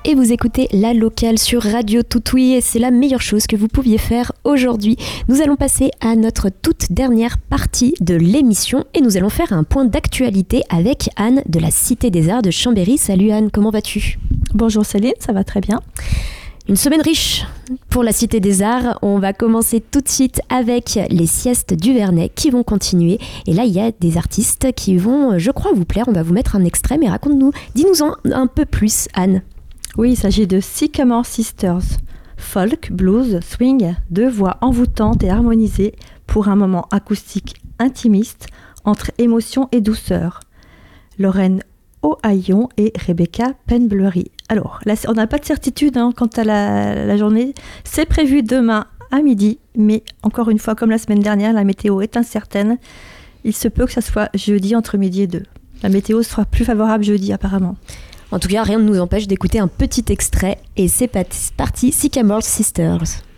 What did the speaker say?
et vous écoutez La Locale sur Radio Toutouille et c'est la meilleure chose que vous pouviez faire aujourd'hui. Nous allons passer à notre toute dernière partie de l'émission et nous allons faire un point d'actualité avec Anne de la Cité des Arts de Chambéry. Salut Anne, comment vas-tu ? Bonjour Céline, ça va très bien. Une semaine riche pour la Cité des Arts. On va commencer tout de suite avec les siestes du Vernet qui vont continuer. Et là, il y a des artistes qui vont, je crois, vous plaire. On va vous mettre un extrait, mais raconte-nous, dis-nous-en un peu plus, Anne. Oui, il s'agit de Sycamore Sisters. Folk, blues, swing, deux voix envoûtantes et harmonisées pour un moment acoustique intimiste entre émotion et douceur. Lorraine Ohaillon et Rebecca Penbleury. Alors, là, on n'a pas de certitude quant à la journée. C'est prévu demain à midi, mais encore une fois, comme la semaine dernière, la météo est incertaine. Il se peut que ça soit jeudi entre midi et 2. La météo sera plus favorable jeudi, apparemment. En tout cas, rien ne nous empêche d'écouter un petit extrait. Et c'est parti, Sycamore Sisters.